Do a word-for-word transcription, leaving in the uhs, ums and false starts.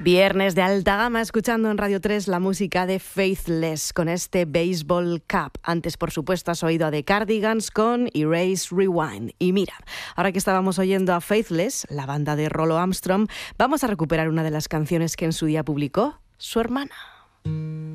Viernes de alta gama, escuchando en Radio tres la música de Faithless con este Baseball Cap. Antes, por supuesto, has oído a The Cardigans con Erase Rewind. Y mira, ahora que estábamos oyendo a Faithless, la banda de Rollo Armstrong, vamos a recuperar una de las canciones que en su día publicó su hermana.